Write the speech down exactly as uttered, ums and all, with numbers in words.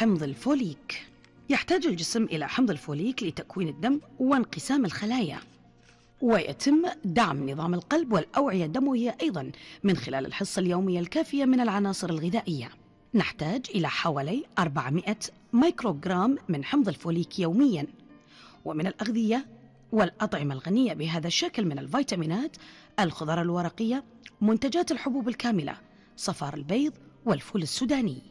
حمض الفوليك. يحتاج الجسم إلى حمض الفوليك لتكوين الدم وانقسام الخلايا، ويتم دعم نظام القلب والأوعية الدموية أيضا من خلال الحصة اليومية الكافية من العناصر الغذائية. نحتاج إلى حوالي أربعمائة مايكروغرام من حمض الفوليك يوميا. ومن الأغذية والأطعمة الغنية بهذا الشكل من الفيتامينات: الخضار الورقية، منتجات الحبوب الكاملة، صفار البيض والفول السوداني.